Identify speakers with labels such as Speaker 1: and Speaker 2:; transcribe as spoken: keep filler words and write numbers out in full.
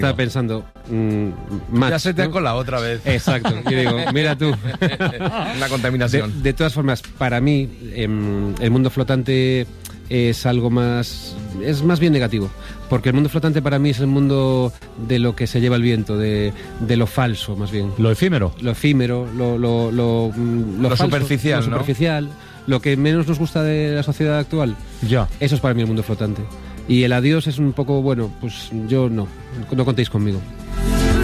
Speaker 1: Estaba pensando, mmm, Max,
Speaker 2: ya se te ha
Speaker 1: ¿no?
Speaker 2: colado otra vez.
Speaker 1: Exacto, y digo, mira tú.
Speaker 2: La contaminación.
Speaker 1: De, de todas formas, para mí, eh, el mundo flotante es algo más, es más bien negativo, porque el mundo flotante para mí es el mundo de lo que se lleva el viento, de, de lo falso, más bien.
Speaker 3: Lo efímero.
Speaker 1: Lo efímero, lo, lo, lo, lo,
Speaker 2: Lo
Speaker 1: falso,
Speaker 2: superficial,
Speaker 1: lo
Speaker 2: ¿no?
Speaker 1: superficial, lo que menos nos gusta de la sociedad actual.
Speaker 3: Ya.
Speaker 1: Eso es para mí el mundo flotante. Y el adiós es un poco, bueno, pues yo no, no contéis conmigo.